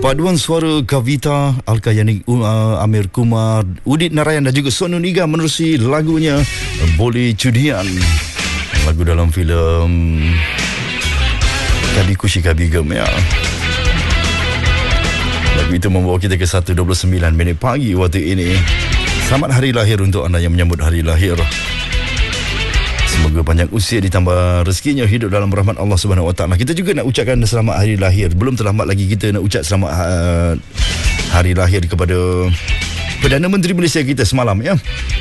Paduan suara Kavita, Alkayani, Amir Kumar, Udit Narayan dan juga Sonu Niga menerusi lagunya Boleh Cudian. Lagu dalam filem Kabi Kushi Kabi Gem ya. Lagu itu membawa kita ke 1.29 minit pagi waktu ini. Selamat hari lahir untuk anda yang menyambut hari lahir. Semoga panjang usia ditambah rezekinya, hidup dalam rahmat Allah Subhanahu Wa Taala. Kita juga nak ucapkan selamat hari lahir. Belum terlambat lagi kita nak ucap selamat hari lahir kepada Perdana Menteri Malaysia kita semalam ya.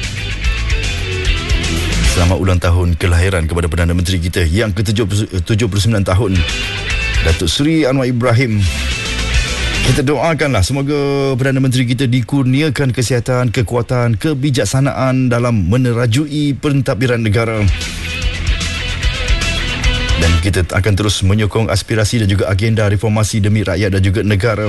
Selamat ulang tahun kelahiran kepada Perdana Menteri kita yang ke-79 tahun, Datuk Seri Anwar Ibrahim. Kita doakanlah semoga Perdana Menteri kita dikurniakan kesihatan, kekuatan, kebijaksanaan dalam menerajui pentadbiran negara. Dan kita akan terus menyokong aspirasi dan juga agenda reformasi demi rakyat dan juga negara.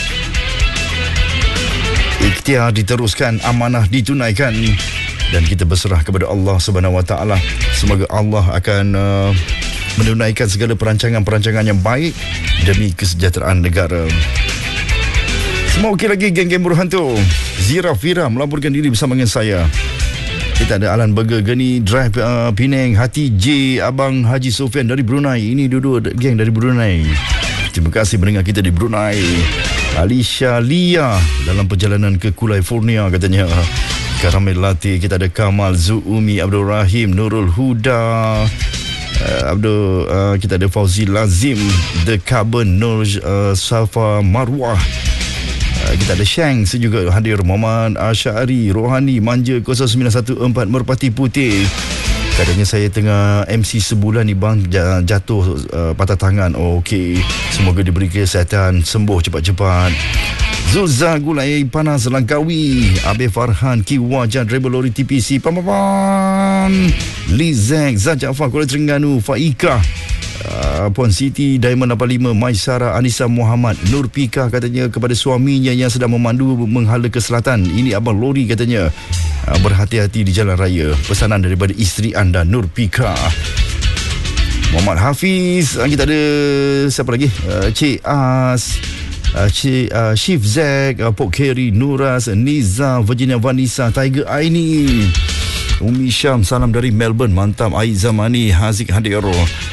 Ikhtiar diteruskan, amanah ditunaikan, dan kita berserah kepada Allah Subhanahu Wa Taala. Semoga Allah akan menunaikan segala perancangan-perancangan yang baik demi kesejahteraan negara. Semua okey lagi geng-geng buruh hantu. Zira Fira melaporkan diri bersama dengan saya. Kita ada Alan Burger, Geni Drive Penang, Hati J, Abang Haji Sofian dari Brunei. Ini dua-dua geng dari Brunei. Terima kasih mendengar kita di Brunei. Alicia Lia dalam perjalanan ke California katanya. Karamel Lati, kita ada Kamal, Zuumi, Abdul Rahim, Nurul Huda, kita ada Fauzi Lazim, The Carbon, Nur Safa Marwah. Kita ada Shang juga hadir, Muhammad Asyari, Rohani, Manja 0914 Merpati Putih. Katanya saya tengah MC sebulan ni bang, jatuh patah tangan. Okey, semoga diberi kesihatan, sembuh cepat-cepat. Zulza Gulai Panas Langkawi, Abe Farhan Kiwajan, driver lori TPC Pampapan, Lizek Zajafar Kuala Terengganu, Faika, Puan Siti Diamond 85, Maisara Anissa Muhammad, Nur Pika katanya kepada suaminya yang sedang memandu menghala ke selatan. Ini abang lori katanya, berhati-hati di jalan raya. Pesanan daripada isteri anda, Nur Pika. Muhammad Hafiz, kita ada siapa lagi? Cik As, Chief Zack, Pok Kerry, Nuras, Niza, Virginia Vanessa, Tiger Aini, Umi Syam, salam dari Melbourne, mantap. Aizamani, Haziq hadir.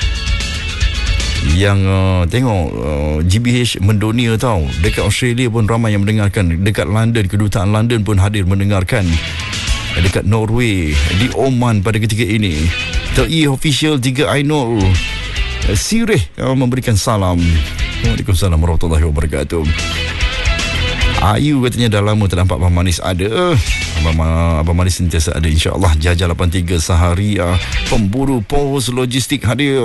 Yang tengok GBH mendunia tau. Dekat Australia pun ramai yang mendengarkan. Dekat London, kedutaan London pun hadir mendengarkan. Dekat Norway, di Oman pada ketika ini. TI Official 3 Ainul Sirih memberikan salam. Waalaikumsalam warahmatullahi wabarakatuh. Ayu katanya dah lama tak nampak Abang Manis ada. Abang Manis sentiasa ada, insyaAllah. Jajah 83 Saharia, pemburu pos logistik hadir.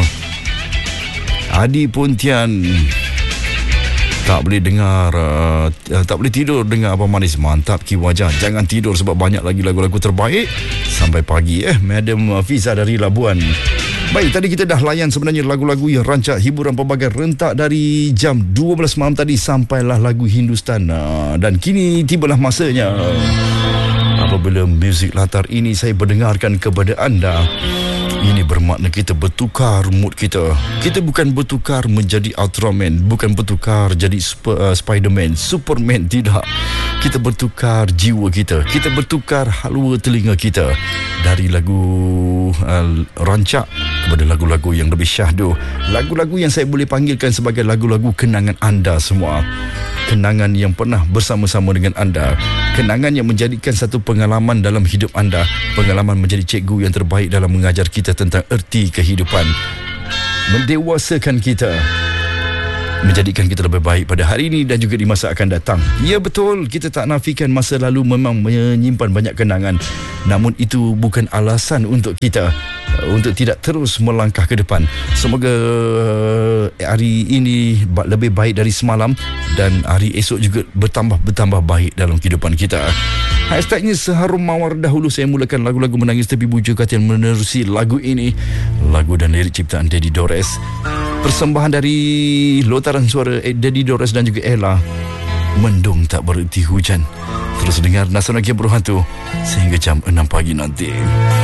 Adi Pontian, tak boleh dengar, tak boleh tidur dengar Abang Manis. Mantap Ki Wajah, jangan tidur sebab banyak lagi lagu-lagu terbaik sampai pagi. Madam Fiza dari Labuan. Baik, tadi kita dah layan sebenarnya lagu-lagu yang rancak hiburan pelbagai rentak dari jam 12 malam tadi sampailah lagu Hindustan. Dan kini tibalah masanya apabila muzik latar ini saya berdengarkan kepada anda. Ini bermakna kita bertukar mood kita. Kita bukan bertukar menjadi Ultraman, bukan bertukar jadi Spiderman, Superman, tidak. Kita bertukar jiwa kita. Kita bertukar halwa telinga kita dari lagu rancak kepada lagu-lagu yang lebih syahdu. Lagu-lagu yang saya boleh panggilkan sebagai lagu-lagu kenangan anda semua. Kenangan yang pernah bersama-sama dengan anda. Kenangan yang menjadikan satu pengalaman dalam hidup anda. Pengalaman menjadi cikgu yang terbaik dalam mengajar kita tentang erti kehidupan. Mendewasakan kita, menjadikan kita lebih baik pada hari ini dan juga di masa akan datang. Ya betul, kita tak nafikan masa lalu memang menyimpan banyak kenangan. Namun itu bukan alasan untuk kita untuk tidak terus melangkah ke depan. Semoga hari ini lebih baik dari semalam dan hari esok juga bertambah baik dalam kehidupan kita. Hashtagnya seharum mawar dahulu. Saya mulakan lagu-lagu menangis tepi bujuk hati yang menerusi lagu ini. Lagu dan lirik ciptaan Daddy Dores. Persembahan dari lontaran suara Daddy Dores dan juga Ella. Mendung tak berhenti hujan. Terus dengar Nasional Game Berhantu sehingga jam 6 pagi nanti.